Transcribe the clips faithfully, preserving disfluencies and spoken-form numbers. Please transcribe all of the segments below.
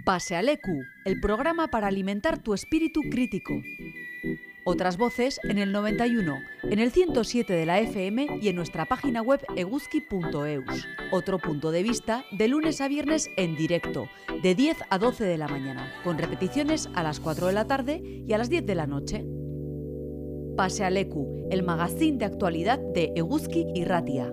Pase al E Q, el programa para alimentar tu espíritu crítico. Otras voces en el noventa y uno, en el ciento siete de la F M y en nuestra página web eguzki punto eus. Otro punto de vista de lunes a viernes en directo, de diez a doce de la mañana, con repeticiones a las cuatro de la tarde y a las diez de la noche. Pase al E Q, el magazín de actualidad de Eguzki y Ratia.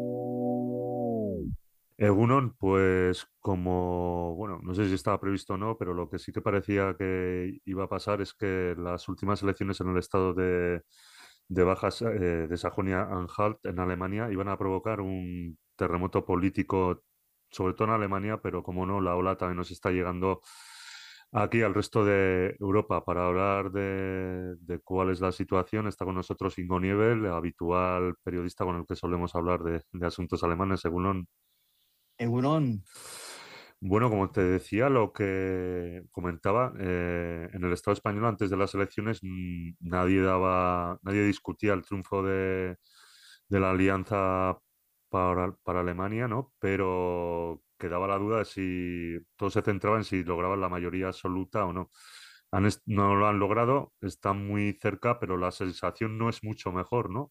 Egunon, pues como, bueno, no sé si estaba previsto o no, pero lo que sí que parecía que iba a pasar es que las últimas elecciones en el estado de, de Baja Sa- eh, de Sajonia-Anhalt en Alemania iban a provocar un terremoto político, sobre todo en Alemania, pero como no, la ola también nos está llegando aquí al resto de Europa. Para hablar de, de cuál es la situación, está con nosotros Ingo Niebel, habitual periodista con el que solemos hablar de, de asuntos alemanes. Egunon. Egunon. Bueno, como te decía, lo que comentaba, eh, en el Estado español antes de las elecciones mm, nadie daba, nadie discutía el triunfo de, de la alianza para, para Alemania, ¿no? Pero quedaba la duda de si todo se centraba en si lograban la mayoría absoluta o no. Han est- no lo han logrado, están muy cerca, pero la sensación no es mucho mejor, ¿no?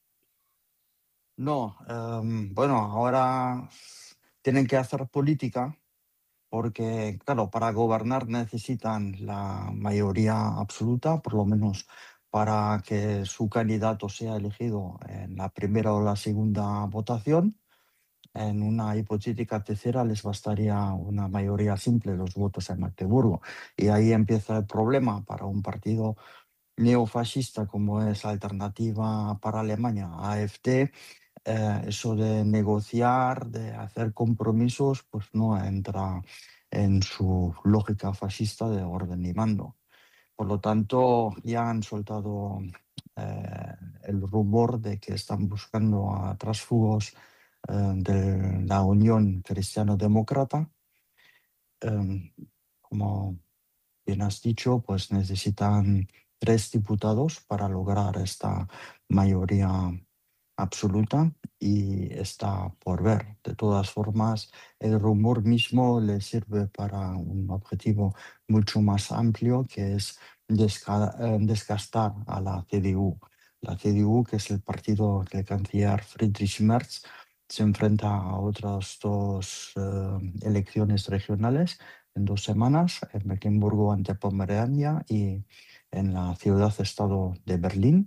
No, em, bueno, ahora tienen que hacer política porque, claro, para gobernar necesitan la mayoría absoluta, por lo menos para que su candidato sea elegido en la primera o la segunda votación. En una hipotética tercera les bastaría una mayoría simple, los votos en Magdeburgo. Y ahí empieza el problema para un partido neofascista como es Alternativa para Alemania, A F D. Eh, eso de negociar, de hacer compromisos, pues no entra en su lógica fascista de orden y mando. Por lo tanto, ya han soltado eh, el rumor de que están buscando a trasfugos eh, de la Unión Cristiano-Demócrata. Eh, como bien has dicho, pues necesitan tres diputados para lograr esta mayoría absoluta y está por ver. De todas formas, el rumor mismo le sirve para un objetivo mucho más amplio, que es desca- eh, desgastar a la C D U. La C D U, que es el partido del canciller Friedrich Merz, se enfrenta a otras dos eh, elecciones regionales en dos semanas, en Mecklemburgo ante Pomerania y en la ciudad-estado de Berlín.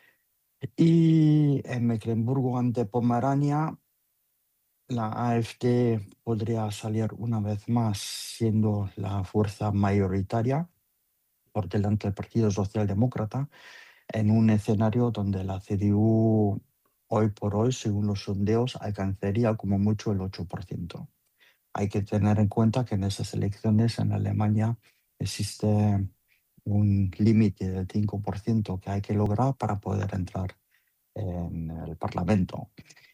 Y en Mecklemburgo ante Pomerania, la A F D podría salir una vez más siendo la fuerza mayoritaria por delante del Partido Socialdemócrata, en un escenario donde la C D U hoy por hoy, según los sondeos, alcanzaría como mucho el ocho por ciento. Hay que tener en cuenta que en esas elecciones en Alemania existe un límite del cinco por ciento que hay que lograr para poder entrar en el Parlamento.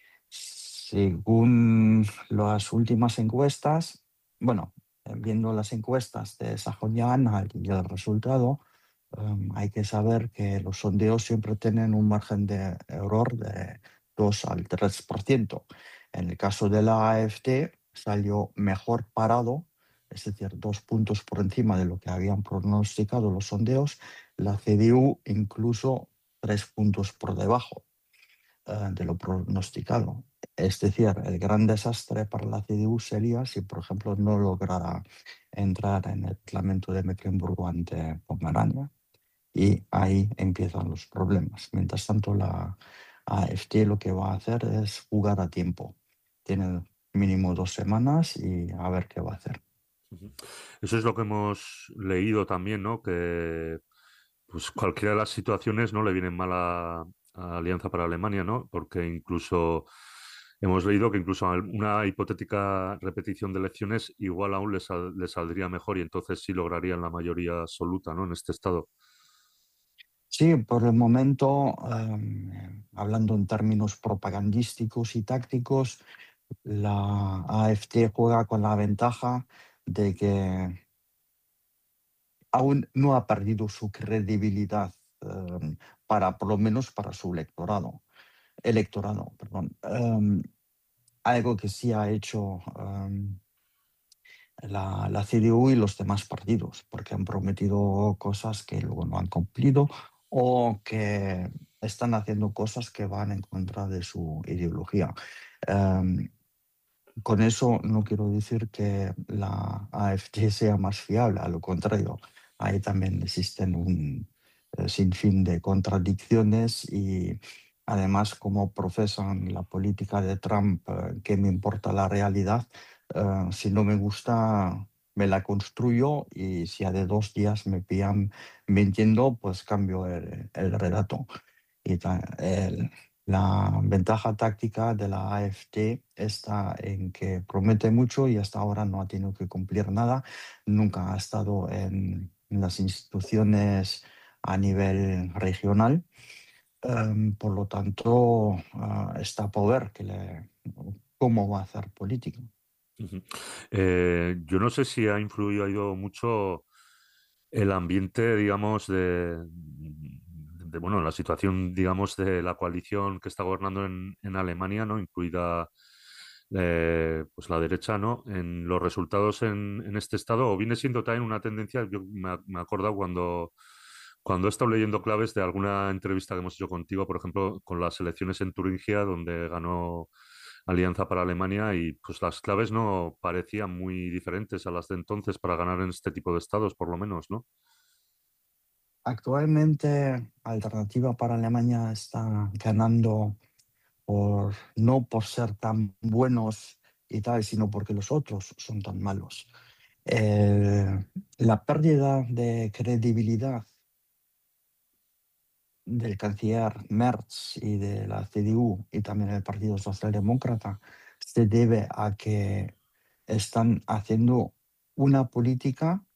Según las últimas encuestas, bueno, viendo las encuestas de Sajonia-Anhalt y el resultado, um, hay que saber que los sondeos siempre tienen un margen de error de dos al tres por ciento. En el caso de la A F D salió mejor parado, es decir, dos puntos por encima de lo que habían pronosticado los sondeos. La C D U incluso tres puntos por debajo eh, de lo pronosticado. Es decir, el gran desastre para la C D U sería si, por ejemplo, no lograra entrar en el Parlamento de Mecklemburgo ante Pomerania. Y ahí empiezan los problemas. Mientras tanto, la A F D lo que va a hacer es jugar a tiempo. Tiene mínimo dos semanas y a ver qué va a hacer. Ujú. Eso es lo que hemos leído también, ¿no? Que pues cualquiera de las situaciones no le vienen mal a, a Alianza para Alemania, ¿no? Porque incluso hemos leído que incluso una hipotética repetición de elecciones igual aún le, sal- le saldría mejor y entonces sí lograrían la mayoría absoluta, ¿no? En este estado. Sí, por el momento, eh, hablando en términos propagandísticos y tácticos, la A F D juega con la ventaja de que aún no ha perdido su credibilidad eh, para, por lo menos para su electorado. electorado perdón. Um, algo que sí ha hecho um, la, la C D U y los demás partidos, porque han prometido cosas que luego no han cumplido o que están haciendo cosas que van en contra de su ideología. Em, con eso no quiero decir que la AfD sea más fiable, a lo contrario, ahí también existen un eh, sinfín de contradicciones y además como profesan la política de Trump, eh, que me importa la realidad, eh, si no me gusta me la construyo y si a de dos días me pillan mintiendo, pues cambio el, el relato. Y ta- el- la ventaja táctica de la AfD está en que promete mucho y hasta ahora no ha tenido que cumplir nada. Nunca ha estado en, en las instituciones a nivel regional. Em, por lo tanto, ah, está por ver que le- cómo va a hacer política. Ujú. Eh, yo no sé si ha influido ha ido mucho el ambiente, digamos, de, de, bueno, la situación, digamos, de la coalición que está gobernando en, en Alemania, ¿no? Incluida eh, pues la derecha, ¿no? En los resultados en, en este estado, o viene siendo también una tendencia, yo me, me acuerdo cuando, cuando he estado leyendo claves de alguna entrevista que hemos hecho contigo, por ejemplo, con las elecciones en Turingia, donde ganó Alianza para Alemania y pues las claves no parecían muy diferentes a las de entonces para ganar en este tipo de estados, por lo menos, ¿no? Actualmente, Alternativa para Alemania está ganando por, no por ser tan buenos y tal, sino porque los otros son tan malos. Eh, la pérdida de credibilidad del canciller Merz y de la C D U y también del Partido Socialdemócrata se debe a que están haciendo una política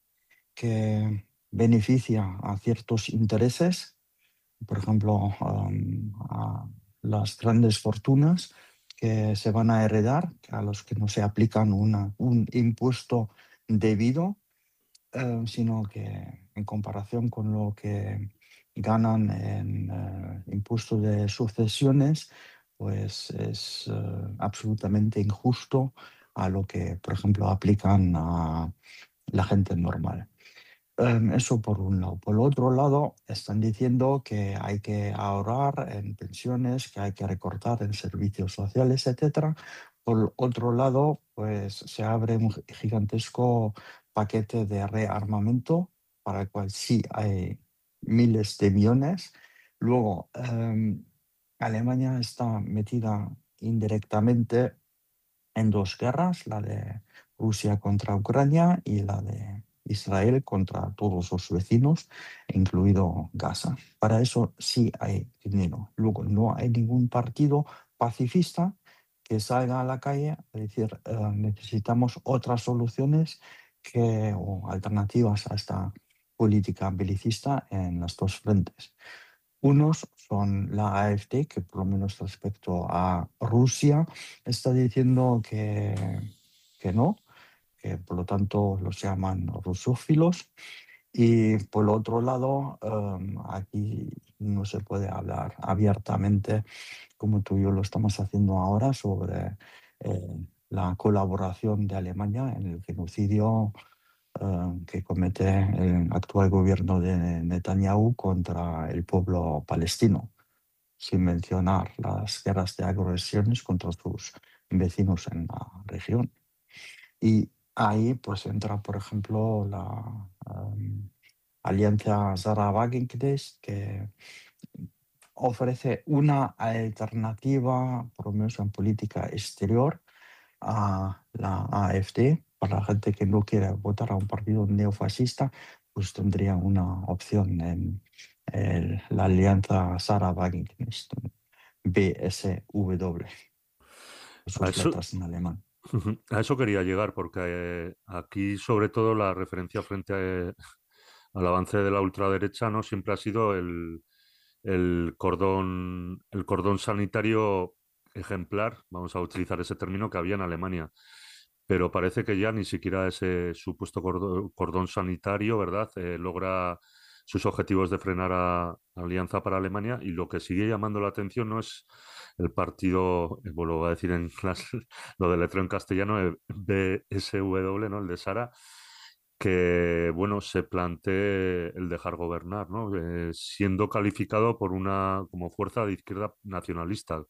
que beneficia a ciertos intereses, por ejemplo, um, a las grandes fortunas que se van a heredar, a los que no se aplican una, un impuesto debido, eh, sino que en comparación con lo que ganan en eh, impuesto de sucesiones, pues es eh, absolutamente injusto a lo que, por ejemplo, aplican a la gente normal. Em, Eso por un lado. Por el otro lado, están diciendo que hay que ahorrar en pensiones, que hay que recortar en servicios sociales, etcétera. Por otro lado, pues se abre un gi- gigantesco paquete de rearmamento para el cual sí hay miles de millones. Luego, em, Alemania está metida indirectamente en dos guerras, la de Rusia contra Ucrania y la de Israel contra todos sus vecinos, incluido Gaza. Para eso sí hay dinero. Luego, no hay ningún partido pacifista que salga a la calle a decir eh, necesitamos otras soluciones que, o alternativas a esta política belicista en los dos frentes. Unos son la AfD, que por lo menos respecto a Rusia está diciendo que, que no, que por lo tanto los llaman rusófilos. Y por el otro lado, em, aquí no se puede hablar abiertamente, como tú y yo lo estamos haciendo ahora, sobre eh, la colaboración de Alemania en el genocidio eh, que comete el actual gobierno de Netanyahu contra el pueblo palestino, sin mencionar las guerras de agresiones contra sus vecinos en la región. Y ahí pues entra, por ejemplo, la um, Alianza Zara Wagenknecht, que ofrece una alternativa, por lo menos en política exterior, a la AfD. Para la gente que no quiere votar a un partido neofascista, pues tendría una opción en el- la Alianza Zara Wagenknecht, B S W, A sus eso, letras en alemán. ujú, a eso quería llegar, porque eh, aquí, sobre todo, la referencia frente a- al avance de la ultraderecha, ¿no? Siempre ha sido el, el cordón, el cordón sanitario ejemplar, vamos a utilizar ese término, que había en Alemania. Pero parece que ya ni siquiera ese supuesto cordo- cordón sanitario, ¿verdad?, Eh, logra sus objetivos de frenar a, a Alianza para Alemania. Y lo que sigue llamando la atención no es el partido, eh, vuelvo a decir en clase, lo del letrero en castellano, el B S W, ¿no? El de Sara, que, bueno, se plantee el dejar gobernar, ¿no? Eh, siendo calificado por una como fuerza de izquierda nacionalista.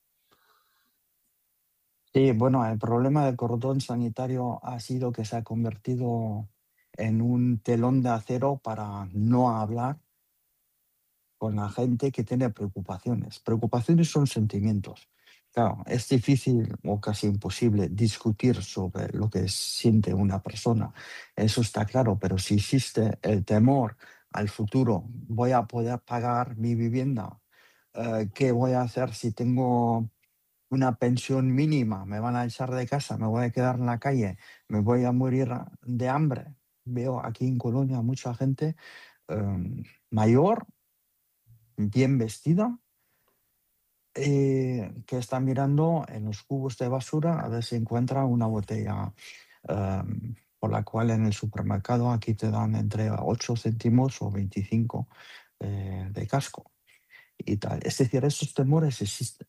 Sí, bueno, el problema del cordón sanitario ha sido que se ha convertido en un telón de acero para no hablar con la gente que tiene preocupaciones. Preocupaciones son sentimientos. Claro, es difícil o casi imposible discutir sobre lo que siente una persona. Eso está claro, pero si existe el temor al futuro, voy a poder pagar mi vivienda, eh, ¿qué voy a hacer si tengo una pensión mínima? ¿Me van a echar de casa? ¿Me voy a quedar en la calle? ¿Me voy a morir de hambre? Veo aquí en Colonia mucha gente eh, mayor, bien vestida, eh, que está mirando en los cubos de basura a ver si encuentra una botella, eh, por la cual en el supermercado aquí te dan entre ocho céntimos o veinticinco eh, de casco y tal. Es decir, esos temores existen.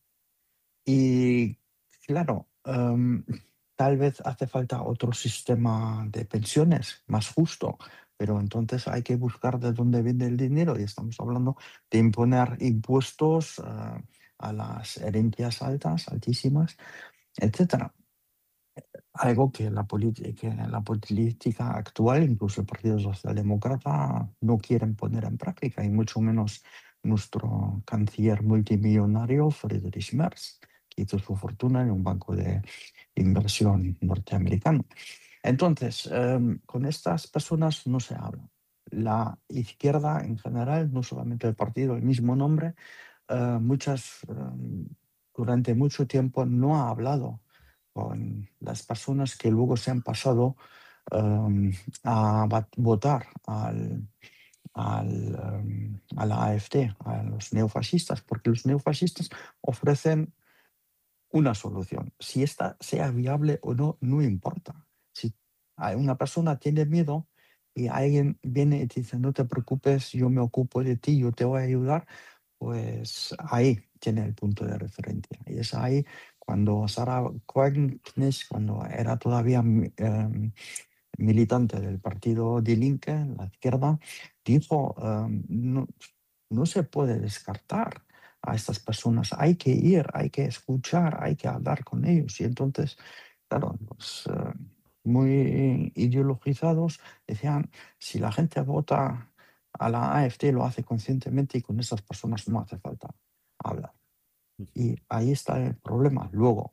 Y claro, em, tal vez hace falta otro sistema de pensiones más justo, pero entonces hay que buscar de dónde viene el dinero y estamos hablando de imponer impuestos eh, a las herencias altas, altísimas, etcétera. Algo que la, politi- que la política actual, incluso el Partido Socialdemócrata, no quieren poner en práctica, y mucho menos nuestro canciller multimillonario Friedrich Merz, que hizo su fortuna en un banco de inversión norteamericano. Entonces, em, con estas personas no se habla. La izquierda en general, no solamente el partido, el mismo nombre, eh, muchas, em, durante mucho tiempo no ha hablado con las personas que luego se han pasado em, a va- votar al, al, em, a la AfD, a los neofascistas, porque los neofascistas ofrecen una solución. Si esta sea viable o no, no importa. Si hay una persona tiene miedo y alguien viene y te dice, no te preocupes, yo me ocupo de ti, yo te voy a ayudar, pues ahí tiene el punto de referencia. Y es ahí cuando Sarah Wagenknecht, cuando era todavía eh, militante del partido Die Linke, la izquierda, dijo, eh, no, no se puede descartar a estas personas, hay que ir, hay que escuchar, hay que hablar con ellos. Y entonces, claro, los eh, muy ideologizados decían, si la gente vota a la AfD lo hace conscientemente y con esas personas no hace falta hablar. Y ahí está el problema. Luego,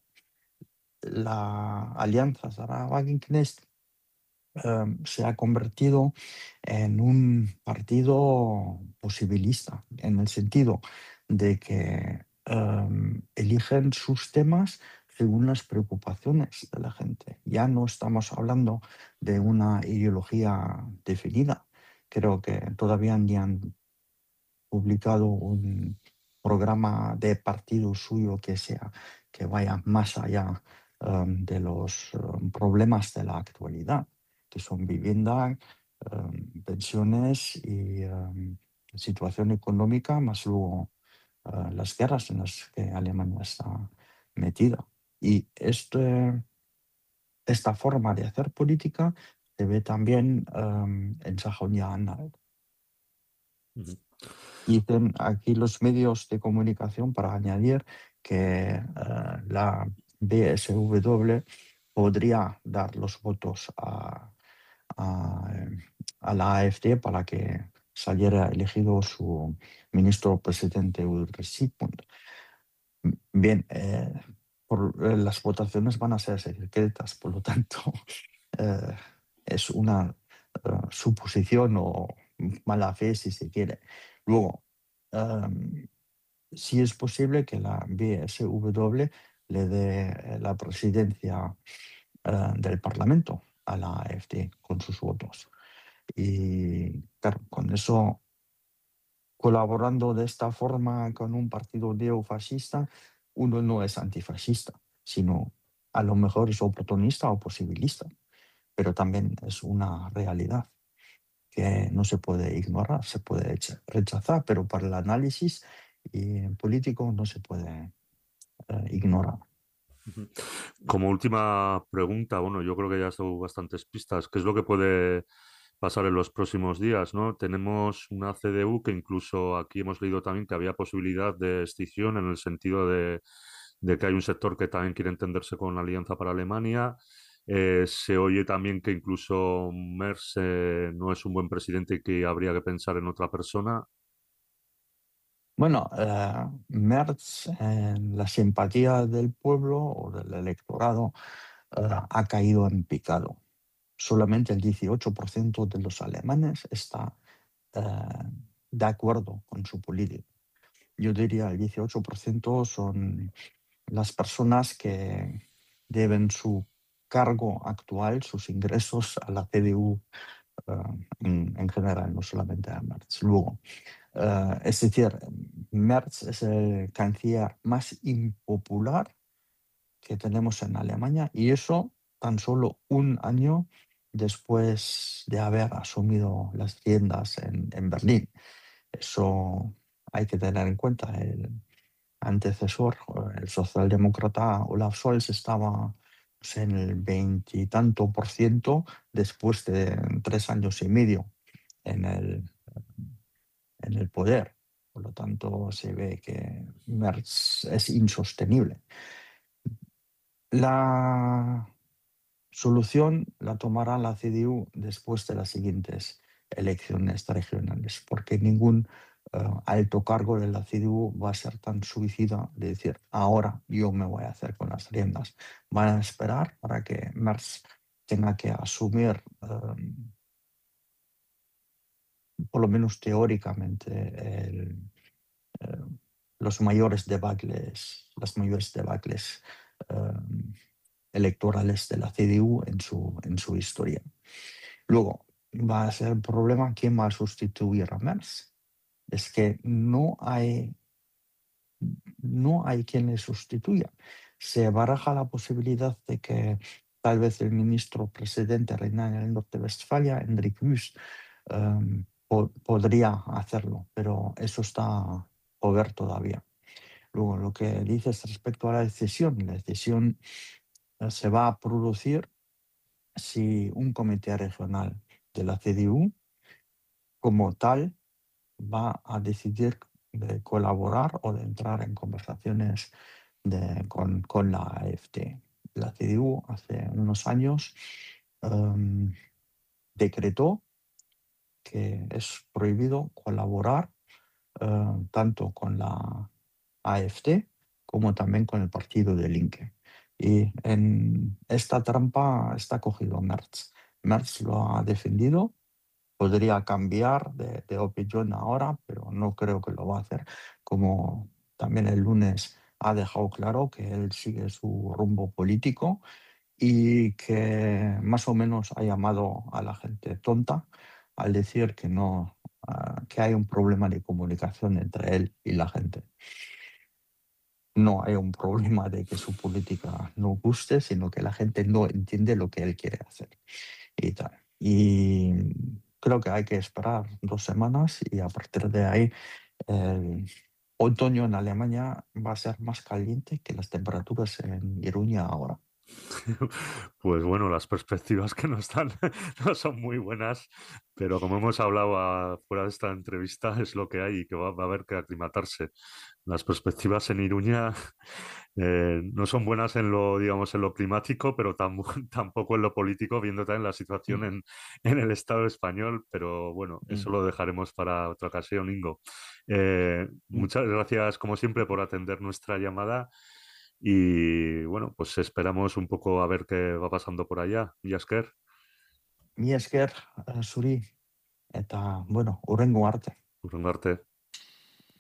la alianza Sarah Wagenknecht eh, se ha convertido en un partido posibilista, en el sentido de que eh, eligen sus temas según las preocupaciones de la gente. Ya no estamos hablando de una ideología definida. Creo que todavía ni han publicado un programa de partido suyo que sea, que vaya más allá um, de los um, problemas de la actualidad, que son vivienda, um, pensiones y um, situación económica, más luego uh, las guerras en las que Alemania está metida. Y este, esta forma de hacer política se ve también um, en Sajonia-Anhalt. Ujú. Dicen aquí los medios de comunicación, para añadir, que eh, la B S W podría dar los votos a, a, a la AfD para que saliera elegido su ministro presidente Ulrich Sigmund. Bien, eh, por, eh, las votaciones van a ser secretas, por lo tanto, eh, es una eh, suposición o mala fe, si se quiere. Luego, em, sí es posible que la B S W le dé eh, la presidencia eh, del Parlamento a la AfD con sus votos. Y claro, con eso, colaborando de esta forma con un partido neofascista, uno no es antifascista, sino a lo mejor es oportunista o posibilista, pero también es una realidad que no se puede ignorar, se puede echa- rechazar, pero para el análisis y político no se puede eh, ignorar. Como última pregunta, bueno, yo creo que ya has dado bastantes pistas. ¿Qué es lo que puede pasar en los próximos días, ¿no? Tenemos una C D U que incluso aquí hemos leído también que había posibilidad de escisión en el sentido de, de que hay un sector que también quiere entenderse con la Alianza para Alemania. Eh, se oye también que incluso Merz eh, no es un buen presidente y que habría que pensar en otra persona. Bueno, eh, Merz, en la simpatía del pueblo o del electorado, eh, ha caído en picado. Solamente el dieciocho por ciento de los alemanes está eh, de acuerdo con su política. Yo diría el dieciocho por ciento son las personas que deben su cargo actual, sus ingresos a la C D U eh, en, en general, no solamente a Merz. Luego, eh, es decir, Merz es el canciller más impopular que tenemos en Alemania y eso tan solo un año después de haber asumido las riendas en, en Berlín. Eso hay que tener en cuenta. El antecesor, el socialdemócrata Olaf Scholz, estaba pues, en el veintitanto por ciento después de tres años y medio en el, en el poder. Por lo tanto, se ve que Merz es insostenible. La solución la tomará la C D U después de las siguientes elecciones regionales, porque ningún eh, alto cargo de la C D U va a ser tan suicida de decir, ahora yo me voy a hacer con las riendas. Van a esperar para que Merz tenga que asumir, eh, por lo menos teóricamente, el, eh, los mayores debacles, las mayores debacles eh, electorales de la C D U en su, en su historia. Luego, va a ser el problema quién va a sustituir a Merz. Es que no hay, no hay quien le sustituya. Se baraja la posibilidad de que tal vez el ministro presidente reina en el norte de Westfalia, Hendrik Wüst, um, po podría hacerlo, pero eso está por ver todavía. Luego, lo que dices respecto a la decisión, la decisión eh, se va a producir si un comité regional de la C D U como tal va a decidir de colaborar o de entrar en conversaciones de, con, con la A F D. La C D U hace unos años um, decretó que es prohibido colaborar uh, tanto con la A F D como también con el partido de Linke. Y en esta trampa está cogido Merz. Merz lo ha defendido. Podría cambiar de, de opinión ahora, pero no creo que lo va a hacer. Como también el lunes ha dejado claro que él sigue su rumbo político y que más o menos ha llamado a la gente tonta al decir que, no, uh, que hay un problema de comunicación entre él y la gente. No hay un problema de que su política no guste, sino que la gente no entiende lo que él quiere hacer y tal. Y creo que hay que esperar dos semanas y a partir de ahí el otoño en Alemania va a ser más caliente que las temperaturas en Iruña ahora. Pues bueno, las perspectivas que nos dan no son muy buenas, pero como hemos hablado a, fuera de esta entrevista, es lo que hay y que va, va a haber que aclimatarse. Las perspectivas en Iruña eh, no son buenas en lo, digamos, en lo climático, pero tam tampoco en lo político, viendo también la situación en, en el Estado español, pero bueno, eso lo dejaremos para otra ocasión, Ingo. Eh, muchas gracias, como siempre, por atender nuestra llamada. Y bueno, pues esperamos un poco a ver qué va pasando por allá. Jasker. Mi esker, zuri, eta, bueno, hurrengo arte. Hurrengo arte.